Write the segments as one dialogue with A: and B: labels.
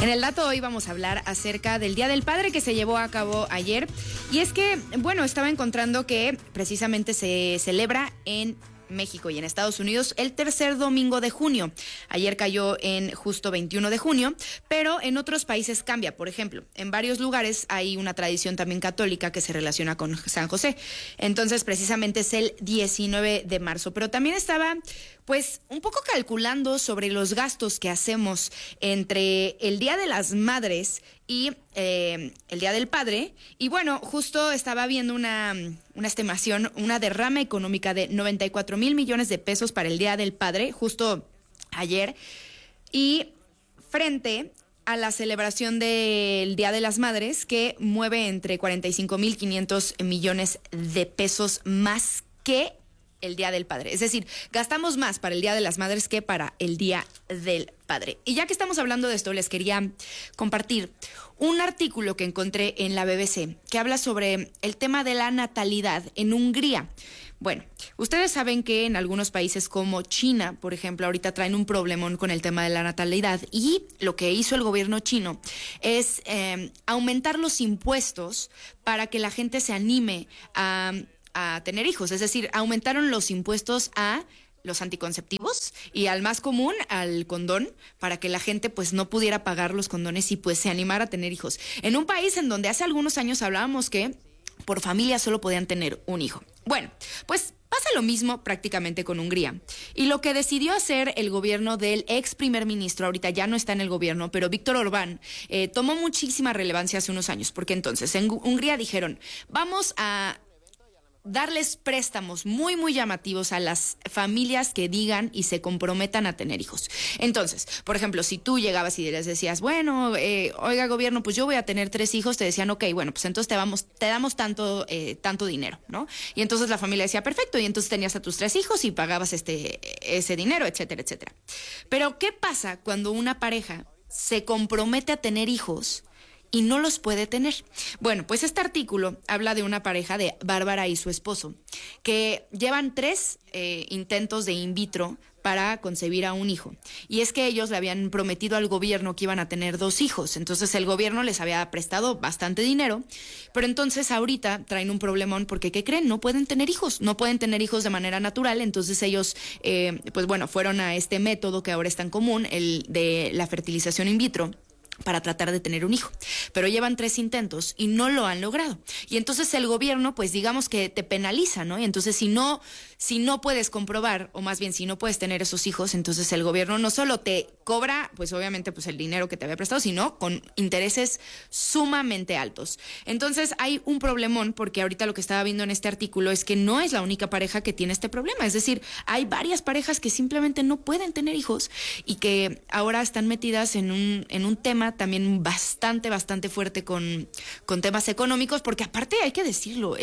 A: En el dato hoy vamos a hablar acerca del Día del Padre que se llevó a cabo ayer. Y es que, bueno, estaba encontrando que precisamente se celebra en México y en Estados Unidos el tercer domingo de junio. Ayer cayó en justo 21 de junio, pero en otros países cambia. Por ejemplo, en varios lugares hay una tradición también católica que se relaciona con San José. Entonces, precisamente es el 19 de marzo. Pero también estaba, pues, un poco calculando sobre los gastos que hacemos entre el Día de las Madres y el Día del Padre. Y bueno, justo estaba viendo una estimación, una derrama económica de 94 mil millones de pesos para el Día del Padre, justo ayer. Y frente a la celebración del Día de las Madres, que mueve entre 45.500 millones de pesos más que el Día del Padre. Es decir, gastamos más para el Día de las Madres que para el Día del Padre. Y ya que estamos hablando de esto, les quería compartir un artículo que encontré en la BBC que habla sobre el tema de la natalidad en Hungría. Bueno, ustedes saben que en algunos países como China, por ejemplo, ahorita traen un problemón con el tema de la natalidad, y lo que hizo el gobierno chino es aumentar los impuestos para que la gente se anime a tener hijos. Es decir, aumentaron los impuestos a los anticonceptivos y al más común, al condón, para que la gente pues no pudiera pagar los condones y pues se animara a tener hijos. En un país en donde hace algunos años hablábamos que por familia solo podían tener un hijo. Bueno, pues pasa lo mismo prácticamente con Hungría. Y lo que decidió hacer el gobierno del ex primer ministro, ahorita ya no está en el gobierno, pero Víctor Orbán, tomó muchísima relevancia hace unos años, porque entonces en Hungría dijeron, vamos a darles préstamos muy, muy llamativos a las familias que digan y se comprometan a tener hijos. Entonces, por ejemplo, si tú llegabas y les decías, bueno, oiga, gobierno, pues yo voy a tener 3 hijos, te decían, ok, bueno, pues entonces te damos tanto dinero, ¿no? Y entonces la familia decía, perfecto, y entonces tenías a tus 3 hijos y pagabas ese dinero, etcétera, etcétera. Pero, ¿qué pasa cuando una pareja se compromete a tener hijos y no los puede tener? Bueno, pues este artículo habla de una pareja, de Bárbara y su esposo, que llevan 3 intentos de in vitro para concebir a un hijo. Y es que ellos le habían prometido al gobierno que iban a tener 2 hijos. Entonces el gobierno les había prestado bastante dinero, pero entonces ahorita traen un problemón porque, ¿qué creen? No pueden tener hijos. No pueden tener hijos de manera natural. Entonces ellos, pues bueno, fueron a este método que ahora es tan común, el de la fertilización in vitro, para tratar de tener un hijo. Pero llevan 3 intentos y no lo han logrado. Y entonces el gobierno, pues digamos que te penaliza, ¿no? Y entonces si no puedes comprobar, o más bien si no puedes tener esos hijos, entonces el gobierno no solo te cobra, pues obviamente, pues el dinero que te había prestado, sino con intereses sumamente altos. Entonces hay un problemón, porque ahorita lo que estaba viendo en este artículo es que no es la única pareja que tiene este problema. Es decir, hay varias parejas que simplemente no pueden tener hijos y que ahora están metidas en un tema también bastante fuerte con temas económicos, porque aparte hay que decirlo,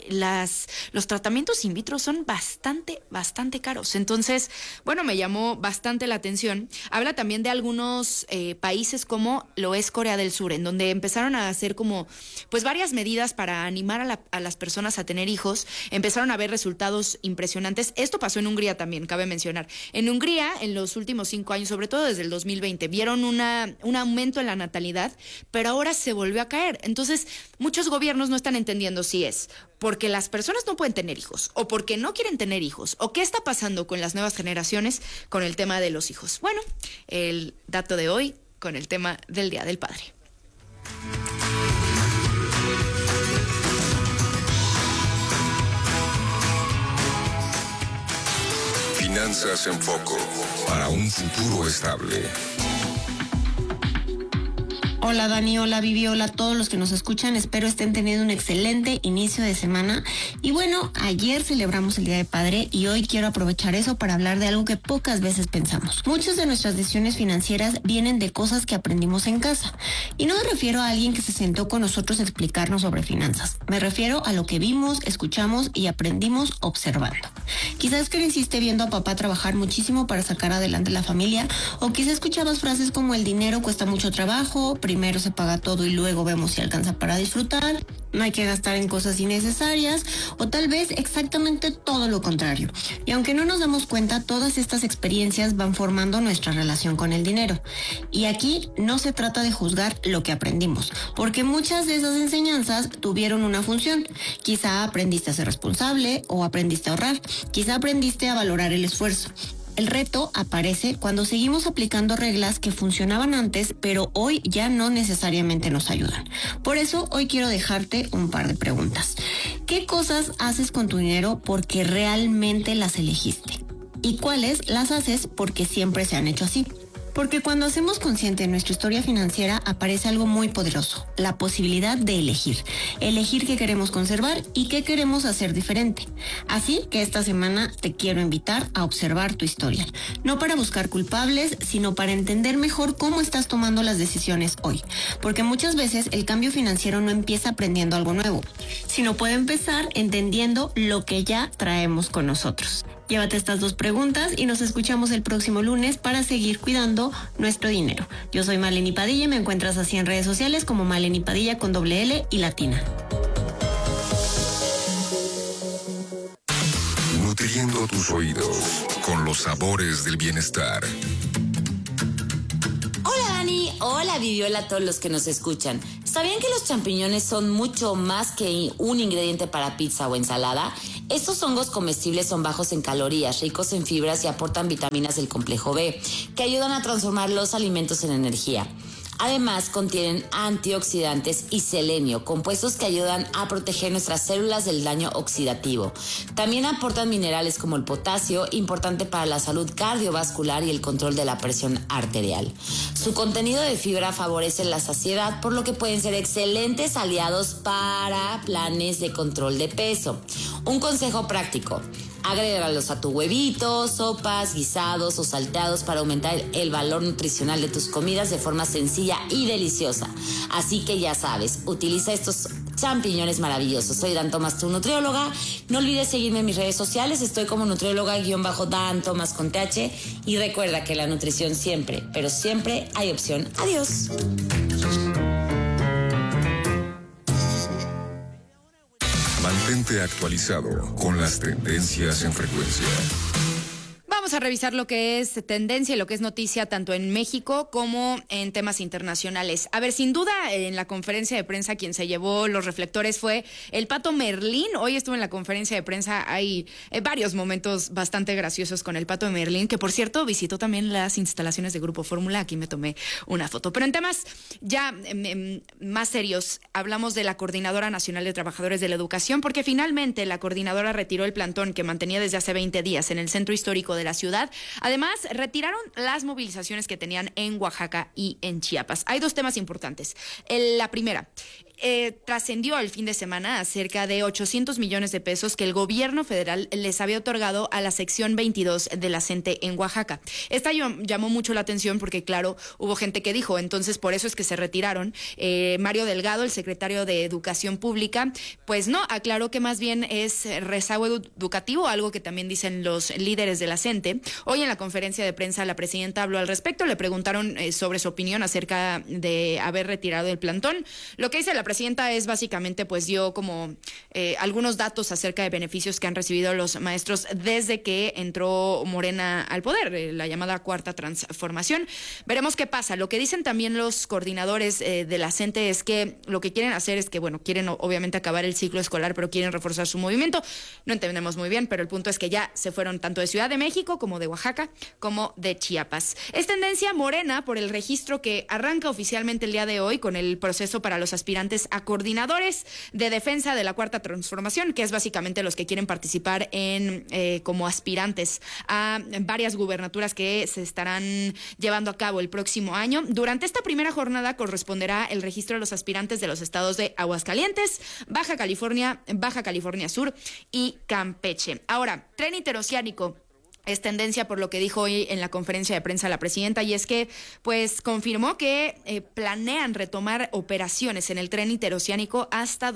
A: los tratamientos in vitro son bastante caros. Entonces, bueno, me llamó bastante la atención. Habla también de algunos países como lo es Corea del Sur, en donde empezaron a hacer como pues varias medidas para animar a las personas a tener hijos. Empezaron a ver resultados impresionantes. Esto pasó en Hungría también, cabe mencionar. En Hungría, en los últimos 5 años, sobre todo desde el 2020, vieron un aumento en la natalidad, pero ahora se volvió a caer. Entonces, muchos gobiernos no están entendiendo si es porque las personas no pueden tener hijos, o porque no quieren tener hijos, o qué está pasando con las nuevas generaciones con el tema de los hijos. Bueno, el dato de hoy con el tema del Día del Padre.
B: Finanzas en Foco, para un futuro estable.
C: Hola Dani, hola Vivi, hola a todos los que nos escuchan. Espero estén teniendo un excelente inicio de semana. Y bueno, ayer celebramos el Día del Padre y hoy quiero aprovechar eso para hablar de algo que pocas veces pensamos. Muchas de nuestras decisiones financieras vienen de cosas que aprendimos en casa. Y no me refiero a alguien que se sentó con nosotros a explicarnos sobre finanzas. Me refiero a lo que vimos, escuchamos y aprendimos observando. Quizás creciste viendo a papá trabajar muchísimo para sacar adelante la familia, o quizás escuchabas frases como el dinero cuesta mucho trabajo, primero se paga todo y luego vemos si alcanza para disfrutar, no hay que gastar en cosas innecesarias o tal vez exactamente todo lo contrario. Y aunque no nos damos cuenta, todas estas experiencias van formando nuestra relación con el dinero. Y aquí no se trata de juzgar lo que aprendimos, porque muchas de esas enseñanzas tuvieron una función. Quizá aprendiste a ser responsable o aprendiste a ahorrar, quizá aprendiste a valorar el esfuerzo. El reto aparece cuando seguimos aplicando reglas que funcionaban antes, pero hoy ya no necesariamente nos ayudan. Por eso hoy quiero dejarte un par de preguntas. ¿Qué cosas haces con tu dinero porque realmente las elegiste? ¿Y cuáles las haces porque siempre se han hecho así? Porque cuando hacemos consciente nuestra historia financiera aparece algo muy poderoso, la posibilidad de elegir. Elegir qué queremos conservar y qué queremos hacer diferente. Así que esta semana te quiero invitar a observar tu historia. No para buscar culpables, sino para entender mejor cómo estás tomando las decisiones hoy. Porque muchas veces el cambio financiero no empieza aprendiendo algo nuevo, sino puede empezar entendiendo lo que ya traemos con nosotros. Llévate estas 2 preguntas y nos escuchamos el próximo lunes para seguir cuidando nuestro dinero. Yo soy Maleni Padilla y me encuentras así en redes sociales como Maleni Padilla con doble L y latina.
B: Nutriendo tus oídos con los sabores del bienestar.
D: Hola Dani, hola Vivi, hola a todos los que nos escuchan. ¿Sabían que los champiñones son mucho más que un ingrediente para pizza o ensalada? Estos hongos comestibles son bajos en calorías, ricos en fibras y aportan vitaminas del complejo B, que ayudan a transformar los alimentos en energía. Además, contienen antioxidantes y selenio, compuestos que ayudan a proteger nuestras células del daño oxidativo. También aportan minerales como el potasio, importante para la salud cardiovascular y el control de la presión arterial. Su contenido de fibra favorece la saciedad, por lo que pueden ser excelentes aliados para planes de control de peso. Un consejo práctico: agrégalos a tu huevito, sopas, guisados o salteados para aumentar el valor nutricional de tus comidas de forma sencilla y deliciosa. Así que ya sabes, utiliza estos champiñones maravillosos. Soy Dan Tomás, tu nutrióloga. No olvides seguirme en mis redes sociales. Estoy como nutrióloga-Dan Tomás con TH. Y recuerda que la nutrición siempre, pero siempre hay opción. Adiós.
B: Mantente actualizado con las tendencias en frecuencia.
A: Vamos a revisar lo que es tendencia y lo que es noticia tanto en México como en temas internacionales. A ver, sin duda, en la conferencia de prensa quien se llevó los reflectores fue el Pato Merlín. Hoy estuve en la conferencia de prensa, hay varios momentos bastante graciosos con el Pato Merlín, que por cierto visitó también las instalaciones de Grupo Fórmula. Aquí me tomé una foto. Pero en temas ya más serios, hablamos de la Coordinadora Nacional de Trabajadores de la Educación, porque finalmente la coordinadora retiró el plantón que mantenía desde hace 20 días en el centro histórico de la ciudad. Además, retiraron las movilizaciones que tenían en Oaxaca y en Chiapas. Hay 2 temas importantes. La primera, trascendió el fin de semana acerca de 800 millones de pesos que el gobierno federal les había otorgado a la sección 22 de la CENTE en Oaxaca. Esta llamó mucho la atención porque, claro, hubo gente que dijo, entonces por eso es que se retiraron. Mario Delgado, el secretario de Educación Pública, pues no, aclaró que más bien es rezago educativo, algo que también dicen los líderes de la CENTE. Hoy en la conferencia de prensa la presidenta habló al respecto, le preguntaron sobre su opinión acerca de haber retirado el plantón. Lo que dice la presidenta es básicamente, pues dio como algunos datos acerca de beneficios que han recibido los maestros desde que entró Morena al poder, la llamada Cuarta Transformación. Veremos qué pasa. Lo que dicen también los coordinadores de la CENTE es que lo que quieren hacer es que, bueno, quieren obviamente acabar el ciclo escolar, pero quieren reforzar su movimiento. No entendemos muy bien, pero el punto es que ya se fueron tanto de Ciudad de México como de Oaxaca como de Chiapas. Es tendencia Morena por el registro que arranca oficialmente el día de hoy con el proceso para los aspirantes a coordinadores de defensa de la Cuarta Transformación, que es básicamente los que quieren participar en como aspirantes a varias gubernaturas que se estarán llevando a cabo el próximo año. Durante esta primera jornada corresponderá el registro de los aspirantes de los estados de Aguascalientes, Baja California Sur y Campeche. Ahora, tren interoceánico. Es tendencia por lo que dijo hoy en la conferencia de prensa la presidenta, y es que pues confirmó que planean retomar operaciones en el tren interoceánico hasta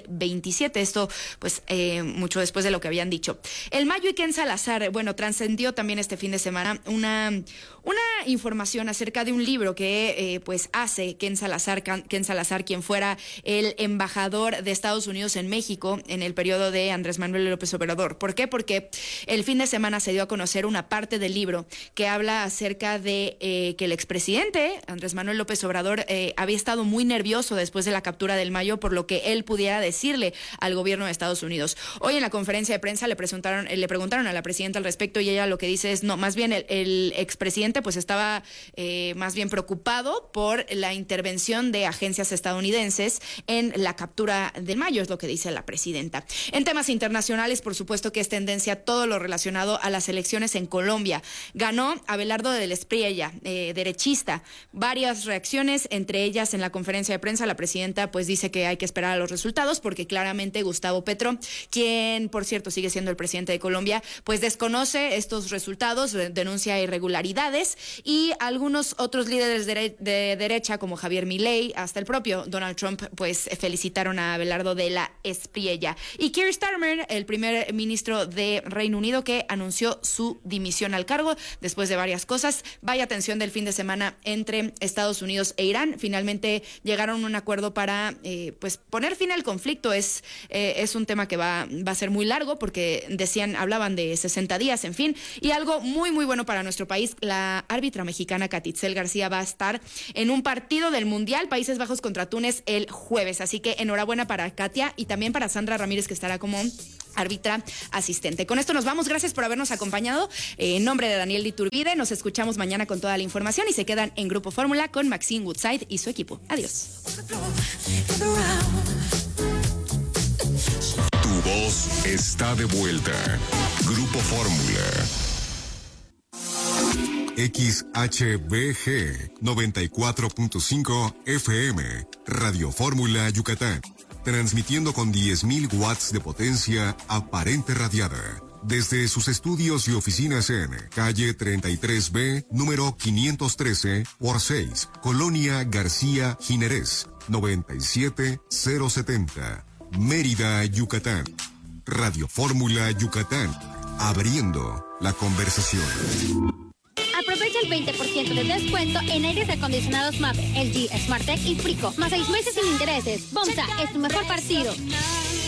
A: 2027. Esto pues mucho después de lo que habían dicho. El Mayo y Ken Salazar, bueno, trascendió también este fin de semana una información acerca de un libro que pues hace Ken Salazar, quien fuera el embajador de Estados Unidos en México en el periodo de Andrés Manuel López Obrador. ¿Por qué? Porque el fin de semana se dio a conocer una parte del libro que habla acerca de que el expresidente Andrés Manuel López Obrador había estado muy nervioso después de la captura del Mayo, por lo que él pudiera decirle al gobierno de Estados Unidos. Hoy en la conferencia de prensa le preguntaron a la presidenta al respecto, y ella lo que dice es, no, más bien el expresidente pues estaba más bien preocupado por la intervención de agencias estadounidenses en la captura del Mayo, es lo que dice la presidenta. En temas internacionales, por supuesto que es tendencia todo lo relacionado a las elecciones en Colombia. Ganó Abelardo del Espriella, derechista. Varias reacciones, entre ellas en la conferencia de prensa, la presidenta pues dice que hay que esperar a los resultados, porque claramente Gustavo Petro, quien por cierto sigue siendo el presidente de Colombia, pues desconoce estos resultados, denuncia irregularidades, y algunos otros líderes de derecha como Javier Milei, hasta el propio Donald Trump, pues felicitaron a Abelardo de la Espriella. Y Keir Starmer, el primer ministro de Reino Unido, que anunció su dimisión al cargo después de varias cosas. Vaya tensión del fin de semana entre Estados Unidos e Irán. Finalmente llegaron a un acuerdo para pues poner fin al conflicto. Es un tema que va a ser muy largo, porque hablaban de 60 días, en fin. Y algo muy, muy bueno para nuestro país, la árbitra mexicana Katitzel García va a estar en un partido del Mundial Países Bajos contra Túnez el jueves. Así que enhorabuena para Katia y también para Sandra Ramírez, que estará como árbitra asistente. Con esto nos vamos. Gracias por habernos acompañado. En nombre de Daniel de Iturbide, nos escuchamos mañana con toda la información, y se quedan en Grupo Fórmula con Maxine Woodside y su equipo. Adiós.
B: Tu voz está de vuelta. Grupo Fórmula. XHBG 94.5 FM, Radio Fórmula Yucatán. Transmitiendo con 10.000 watts de potencia aparente radiada. Desde sus estudios y oficinas en calle 33B, número 513 por 6, Colonia García Jiménez, 97070, Mérida, Yucatán. Radio Fórmula Yucatán, abriendo la conversación.
E: Aprovecha el 20% de descuento en aires acondicionados MAPE, LG, SmartTech y Frico, más 6 meses sin intereses. Bonsa es tu mejor partido.